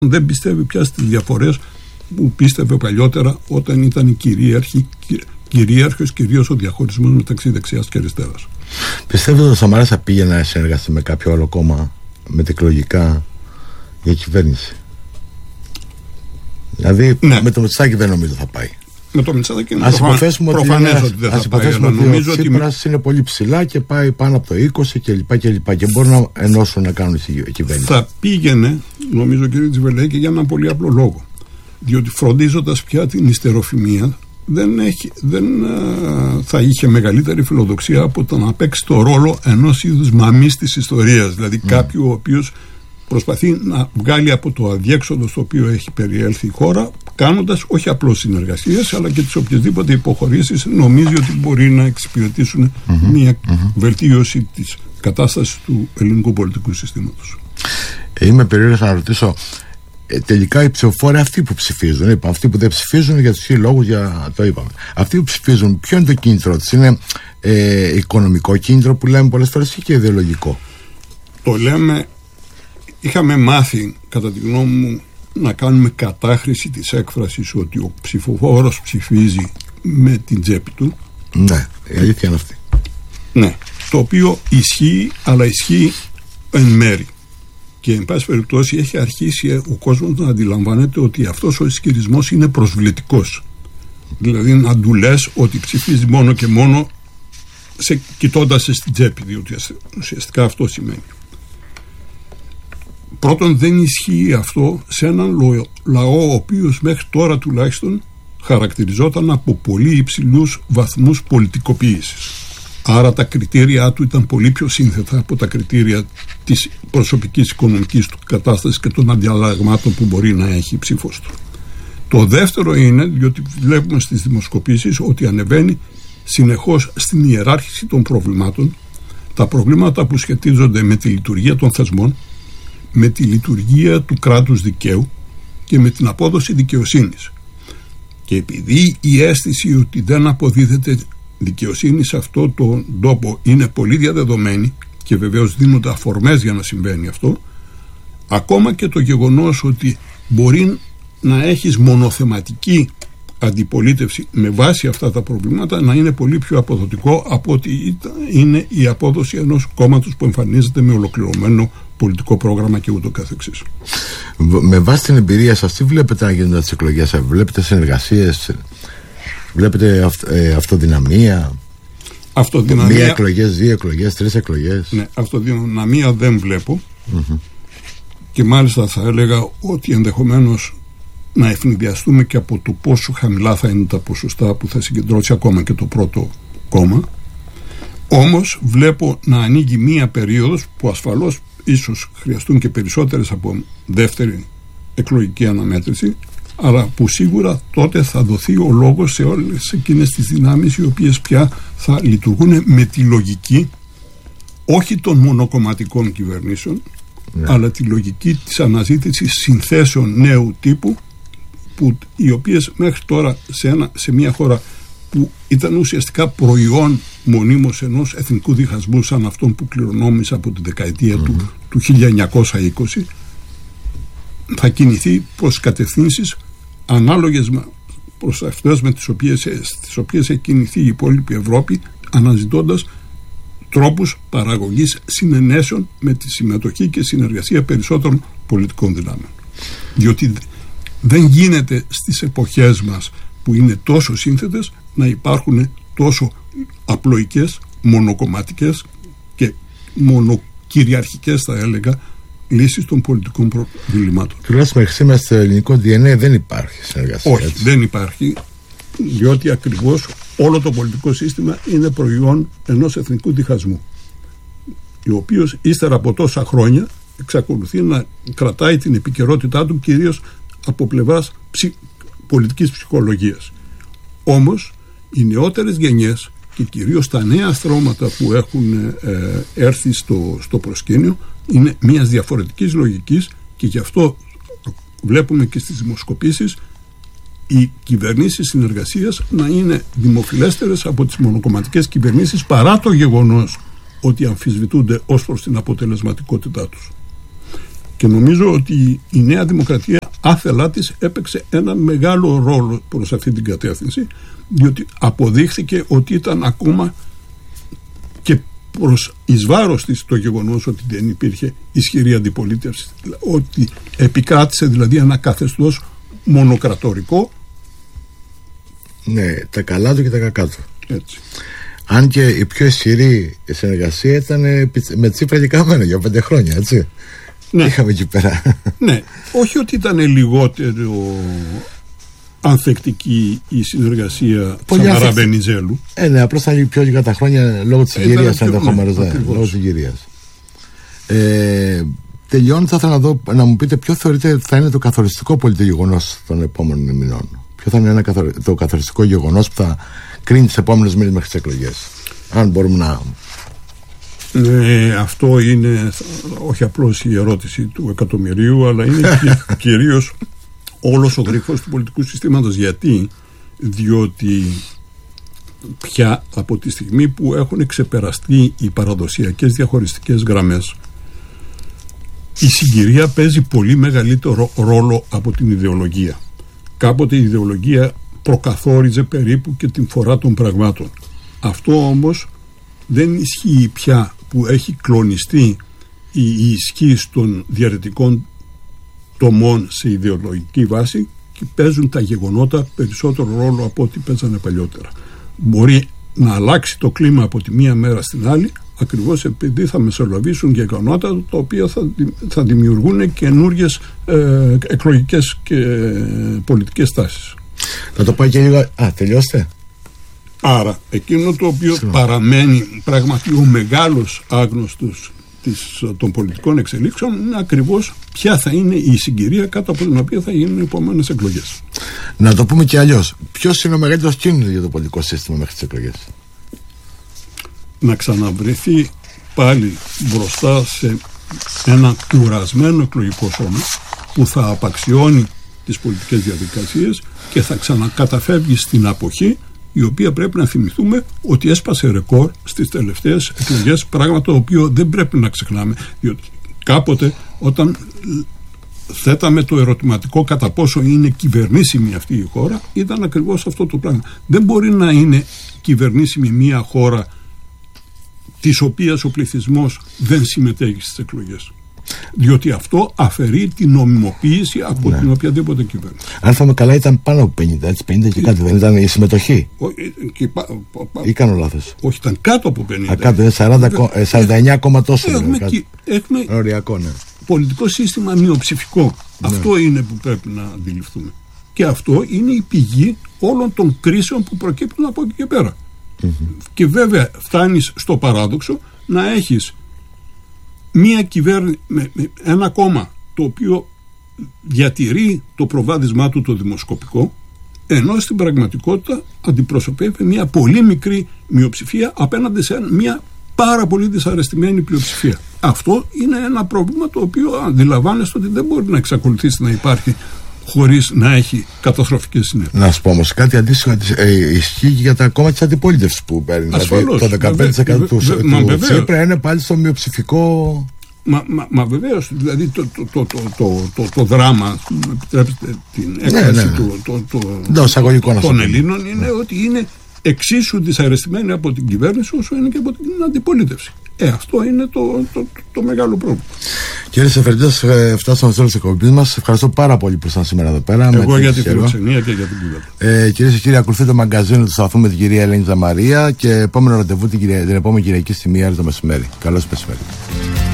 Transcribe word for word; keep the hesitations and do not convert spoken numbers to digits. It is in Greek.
Δεν πιστεύει πια στις διαφορές που πίστευε παλιότερα όταν ήταν κυρίαρχη, κυρίαρχος κυρίως ο διαχωρισμός μεταξύ δεξιάς και αριστεράς. Πιστεύετε ότι ο Σαμαράς θα πήγε να συνεργαστεί με κάποιο άλλο κόμμα μετεκλογικά για κυβέρνηση? Δηλαδή ναι. με το Μητσοτάκη δεν νομίζω θα πάει. Με το Μητσοτάκη είναι προφανές ότι δεν θα πάει, αλλά νομίζω ότι ο Τσίπρας ότι... είναι πολύ ψηλά και πάει πάνω από το είκοσι και λοιπά και λοιπά και μπορούν να ενώσουν να κάνουν κυβέρνηση. Θα πήγαινε, νομίζω κύριε Τζιβελέκη, για έναν πολύ απλό λόγο. Διότι φροντίζοντας πια την ιστεροφημία δεν, έχει, δεν α, θα είχε μεγαλύτερη φιλοδοξία από το να παίξει το ρόλο ενός είδους μαμής της ιστορίας. Δηλαδή mm. κάποιου ο οποίος προσπαθεί να βγάλει από το αδιέξοδο στο οποίο έχει περιέλθει η χώρα, κάνοντας όχι απλώς συνεργασίες αλλά και τις οποιασδήποτε υποχωρήσεις νομίζει ότι μπορεί να εξυπηρετήσουν mm-hmm. μια mm-hmm. βελτίωση της κατάστασης του ελληνικού πολιτικού συστήματος. Ε, είμαι περίεργος να ρωτήσω, ε, τελικά οι ψηφοφόροι αυτοί που ψηφίζουν, είπα, αυτοί που δεν ψηφίζουν για τους λόγους, για το είπαμε, αυτοί που ψηφίζουν, ποιο είναι το κίνητρο τους? Είναι ε, οικονομικό κίνητρο που λέμε πολλές φορές ή και ιδεολογικό? Το λέμε. Είχαμε μάθει, κατά τη γνώμη μου, να κάνουμε κατάχρηση της έκφρασης ότι ο ψηφοφόρος ψηφίζει με την τσέπη του. Ναι, η αλήθεια είναι αυτή. Ναι, το οποίο ισχύει, αλλά ισχύει εν μέρη. Και εν πάση περιπτώσει έχει αρχίσει ο κόσμος να αντιλαμβάνεται ότι αυτός ο ισχυρισμός είναι προσβλητικός. Δηλαδή να του λες ότι ψηφίζει μόνο και μόνο σε, κοιτώντας σε στην τσέπη, διότι ουσιαστικά αυτό σημαίνει. Πρώτον, δεν ισχύει αυτό σε έναν λαό ο οποίος μέχρι τώρα τουλάχιστον χαρακτηριζόταν από πολύ υψηλούς βαθμούς πολιτικοποίησης. Άρα τα κριτήρια του ήταν πολύ πιο σύνθετα από τα κριτήρια της προσωπικής οικονομικής του κατάστασης και των ανταλλαγμάτων που μπορεί να έχει η ψήφος του. Το δεύτερο είναι διότι βλέπουμε στις δημοσκοπήσεις ότι ανεβαίνει συνεχώς στην ιεράρχηση των προβλημάτων, τα προβλήματα που σχετίζονται με τη λειτουργία των θεσμών, με τη λειτουργία του κράτους δικαίου και με την απόδοση δικαιοσύνης. Και επειδή η αίσθηση ότι δεν αποδίδεται δικαιοσύνη σε αυτό τον τόπο είναι πολύ διαδεδομένη και βεβαίως δίνονται αφορμές για να συμβαίνει αυτό, ακόμα και το γεγονός ότι μπορεί να έχεις μονοθεματική αντιπολίτευση με βάση αυτά τα προβλήματα να είναι πολύ πιο αποδοτικό από ότι είναι η απόδοση ενός κόμματος που εμφανίζεται με ολοκληρωμένο πολιτικό πρόγραμμα και ούτω καθεξής. Με βάση την εμπειρία σας, τι βλέπετε να γίνονται τις εκλογές? Βλέπετε συνεργασίες, βλέπετε αυ, ε, αυτοδυναμία, αυτοδυναμία, μία εκλογές, δύο εκλογές, τρεις εκλογές? Ναι, αυτοδυναμία δεν βλέπω mm-hmm. και μάλιστα θα έλεγα ότι ενδεχομένως να ευνηδιαστούμε και από το πόσο χαμηλά θα είναι τα ποσοστά που θα συγκεντρώσει ακόμα και το πρώτο κόμμα. Όμως βλέπω να ανοίγει μία περίοδος που ασφαλώς ίσως χρειαστούν και περισσότερες από δεύτερη εκλογική αναμέτρηση, αλλά που σίγουρα τότε θα δοθεί ο λόγος σε όλες εκείνες τις δυνάμεις οι οποίες πια θα λειτουργούν με τη λογική όχι των μονοκομματικών κυβερνήσεων ναι. αλλά τη λογική της αναζήτησης συνθέσεων νέου τύπου που, οι οποίες μέχρι τώρα σε, ένα, σε μια χώρα που ήταν ουσιαστικά προϊόν μονίμως ενός εθνικού διχασμού σαν αυτόν που κληρονόμησε από τη δεκαετία mm-hmm. του, του χίλια εννιακόσια είκοσι θα κινηθεί προς κατευθύνσεις ανάλογες προς αυτές με τις οποίες, τις οποίες έχει κινηθεί η υπόλοιπη Ευρώπη, αναζητώντας τρόπους παραγωγής συνενέσεων με τη συμμετοχή και συνεργασία περισσότερων πολιτικών δυνάμεων. Διότι δεν γίνεται στις εποχές μας που είναι τόσο σύνθετες να υπάρχουν τόσο απλοϊκές, μονοκομματικές και μονοκυριαρχικές θα έλεγα λύσεις των πολιτικών προβλημάτων. Τουλάχιστον μέχρι σήμερα στο ελληνικό ντι εν έι δεν υπάρχει συνεργασία. Όχι, έτσι. Δεν υπάρχει, διότι ακριβώς όλο το πολιτικό σύστημα είναι προϊόν ενός εθνικού διχασμού, ο οποίος ύστερα από τόσα χρόνια εξακολουθεί να κρατάει την επικαιρότητά του κυρίως από πλευράς ψη, πολιτικής ψυχολογίας. Όμως οι νεότερες γενιές και κυρίως τα νέα στρώματα που έχουν ε, έρθει στο, στο προσκήνιο είναι μιας διαφορετικής λογικής και γι' αυτό βλέπουμε και στις δημοσκοπήσεις οι κυβερνήσεις συνεργασίας να είναι δημοφιλέστερες από τις μονοκομματικές κυβερνήσεις παρά το γεγονός ότι αμφισβητούνται ως προς την αποτελεσματικότητά τους. Και νομίζω ότι η Νέα Δημοκρατία άθελά της έπαιξε ένα μεγάλο ρόλο προς αυτή την κατεύθυνση, διότι αποδείχθηκε ότι ήταν ακόμα και προς εις βάρος της το γεγονός ότι δεν υπήρχε ισχυρή αντιπολίτευση, ότι επικράτησε δηλαδή ένα καθεστώς μονοκρατορικό. Ναι, τα καλά του και τα κακά του. Έτσι. Αν και η πιο ισχυρή συνεργασία ήταν με Τσίπρα και Καμένο για πέντε χρόνια, έτσι. Ναι. Είχαμε εκεί πέρα. Ναι, όχι ότι ήταν λιγότερο ανθεκτική η συνεργασία Σαμαρά Βενιζέλου. Ε, ναι, απλώς ήταν πιο λίγα τα χρόνια λόγω της συγκυρίας ενδεχομένως. Ναι, λόγω της συγκυρίας. Ε, τελειώνει, θα ήθελα να, δω, να μου πείτε ποιο θεωρείτε θα είναι το καθοριστικό πολιτικό γεγονός των επόμενων μηνών. Ποιο θα είναι ένα, το καθοριστικό γεγονός που θα κρίνει τις επόμενες μήνες μέχρι τις εκλογές. Αν μπορούμε να... Ε, αυτό είναι όχι απλώς η ερώτηση του εκατομμυρίου, αλλά είναι κυρίως όλος ο γρίφος του πολιτικού συστήματος. Γιατί? Διότι πια από τη στιγμή που έχουν ξεπεραστεί οι παραδοσιακές διαχωριστικές γραμμές, η συγκυρία παίζει πολύ μεγαλύτερο ρόλο από την ιδεολογία. Κάποτε η ιδεολογία προκαθόριζε περίπου και την φορά των πραγμάτων. Αυτό όμως δεν ισχύει πια, που έχει κλονιστεί η ισχύ των διαρρετικών τομών σε ιδεολογική βάση και παίζουν τα γεγονότα περισσότερο ρόλο από ό,τι παίζανε παλιότερα. Μπορεί να αλλάξει το κλίμα από τη μία μέρα στην άλλη, ακριβώς επειδή θα μεσολαβήσουν γεγονότα τα οποία θα, θα δημιουργούν καινούργιες ε, εκλογικές και ε, πολιτικές τάσεις. Θα το πάει και λίγο... Α, τελειώστε. Άρα, εκείνο το οποίο Συγνώ. παραμένει πραγματικά ο μεγάλος άγνωστος της, των πολιτικών εξελίξεων είναι ακριβώς ποια θα είναι η συγκυρία κάτω από την οποία θα γίνουν οι επόμενες εκλογές. Να το πούμε και αλλιώς. Ποιος είναι ο μεγαλύτερος κίνδυνος για το πολιτικό σύστημα μέχρι τις εκλογές? Να ξαναβρεθεί πάλι μπροστά σε ένα κουρασμένο εκλογικό σώμα που θα απαξιώνει τις πολιτικές διαδικασίες και θα ξανακαταφεύγει στην αποχή, η οποία πρέπει να θυμηθούμε ότι έσπασε ρεκόρ στις τελευταίες εκλογές, πράγμα το οποίο δεν πρέπει να ξεχνάμε, διότι κάποτε όταν θέταμε το ερωτηματικό κατά πόσο είναι κυβερνήσιμη αυτή η χώρα, ήταν ακριβώς αυτό το πράγμα. Δεν μπορεί να είναι κυβερνήσιμη μια χώρα της οποίας ο πληθυσμός δεν συμμετέχει στις εκλογές, διότι αυτό αφαιρεί την νομιμοποίηση από ναι. την οποιαδήποτε κυβέρνηση. Αν θυμάμαι καλά, ήταν πάνω από πενήντα, έτσι, πενήντα και κάτι, δεν ήταν η συμμετοχή? Και, πα, πα, πα, ή κάνω λάθος? Όχι, ήταν κάτω από πενήντα. Α, κάτω, σαράντα εννιά κόμμα τόσο. Έχουμε, δηλαδή, έχουμε οριακό, ναι. πολιτικό σύστημα μειοψηφικό. Ναι. Αυτό είναι που πρέπει να αντιληφθούμε. Και αυτό είναι η πηγή όλων των κρίσεων που προκύπτουν από εκεί και πέρα. Mm-hmm. Και βέβαια φτάνεις στο παράδοξο να έχεις μία κυβέρνηση με, με ένα κόμμα το οποίο διατηρεί το προβάδισμά του το δημοσκοπικό, ενώ στην πραγματικότητα αντιπροσωπεύει μία πολύ μικρή μειοψηφία απέναντι σε μία πάρα πολύ δυσαρεστημένη πλειοψηφία. Αυτό είναι ένα πρόβλημα το οποίο αντιλαμβάνεστε ότι δεν μπορεί να εξακολουθήσει να υπάρχει χωρίς να έχει καταστροφικές συνέπειες. Να σου πω όμως κάτι αντίστοιχο, ε, ισχύει και για τα κόμματα της αντιπολίτευσης που παίρνει. Δηλαδή το δεκαπέντε τοις εκατό του, του, του Τσίπρα είναι πάλι στο μειοψηφικό. Μα, μα, μα βεβαίως, δηλαδή το, το, το, το, το, το, το δράμα, επιτρέψτε την έκφραση ναι, ναι, ναι. το, το, το, το, των Ελλήνων είναι ναι. ότι είναι εξίσου δυσαρεστημένοι από την κυβέρνηση όσο είναι και από την αντιπολίτευση. Ε, αυτό είναι το, το, το, το μεγάλο πρόβλημα. Κύριε Σεφερντζής, φτάσαμε στο τέλος της εκπομπής μας. Ευχαριστώ πάρα πολύ που ήσασταν σήμερα εδώ πέρα. Εγώ για τη φιλοξενία και για την κουβέντα. Ε, Κυρίες και κύριοι, ακολουθεί το μαγκαζίνο του σταθμού με την κυρία Ελένη Ζαμαρία και επόμενο ραντεβού την, την επόμενη Κυριακή στη μία το μεσημέρι. Καλώς μεσημέρι.